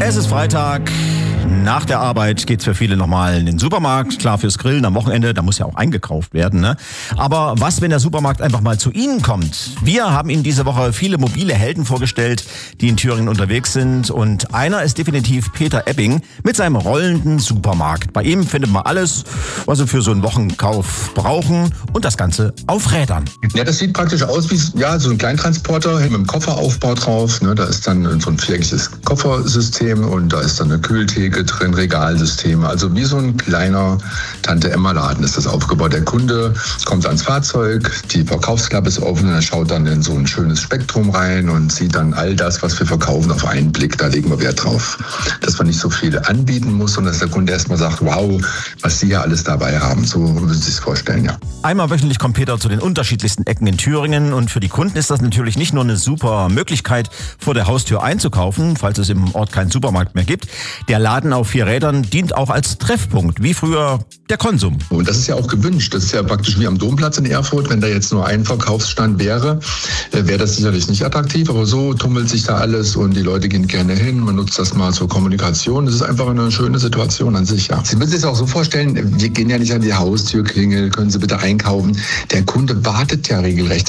Es ist Freitag. Nach der Arbeit geht's für viele nochmal in den Supermarkt. Klar, fürs Grillen am Wochenende, da muss ja auch eingekauft werden, ne? Aber was, wenn der Supermarkt einfach mal zu Ihnen kommt? Wir haben Ihnen diese Woche viele mobile Helden vorgestellt, die in Thüringen unterwegs sind. Und einer ist definitiv Peter Ebbing mit seinem rollenden Supermarkt. Bei ihm findet man alles, was Sie für so einen Wochenkauf brauchen, und das Ganze auf Rädern. Ja, das sieht praktisch aus wie so ein Kleintransporter mit einem Kofferaufbau drauf. Ne? Da ist dann so ein viereckiges Koffersystem und da ist dann eine Kühltheke drin, Regalsysteme. Also wie so ein kleiner Tante-Emma-Laden ist das aufgebaut. Der Kunde kommt ans Fahrzeug, die Verkaufsklappe ist offen und er schaut dann in so ein schönes Spektrum rein und sieht dann all das, was wir verkaufen, auf einen Blick. Da legen wir Wert drauf. Dass man nicht so viel anbieten muss und dass der Kunde erstmal sagt, wow, was Sie hier alles dabei haben. So müssen Sie sich vorstellen, ja. Einmal wöchentlich kommt Peter zu den unterschiedlichsten Ecken in Thüringen, und für die Kunden ist das natürlich nicht nur eine super Möglichkeit, vor der Haustür einzukaufen, falls es im Ort keinen Supermarkt mehr gibt. Der Laden auf 4 Rädern dient auch als Treffpunkt, wie früher der Konsum. Und das ist ja auch gewünscht. Das ist ja praktisch wie am Domplatz in Erfurt. Wenn da jetzt nur ein Verkaufsstand wäre, wäre das sicherlich nicht attraktiv. Aber so tummelt sich da alles und die Leute gehen gerne hin. Man nutzt das mal zur Kommunikation. Das ist einfach eine schöne Situation an sich, ja. Sie müssen sich das auch so vorstellen, wir gehen ja nicht an die Haustür klingeln, können Sie bitte einkaufen. Der Kunde wartet ja regelrecht.